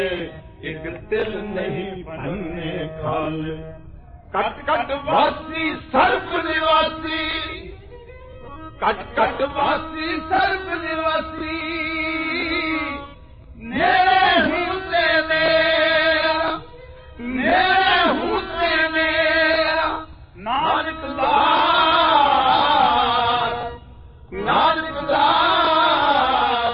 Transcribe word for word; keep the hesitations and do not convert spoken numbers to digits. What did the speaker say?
एक तिल नहीं भन्ने खाल। कट कट वासी सर्प निवासी, कट कट वासी सर्प निवासी,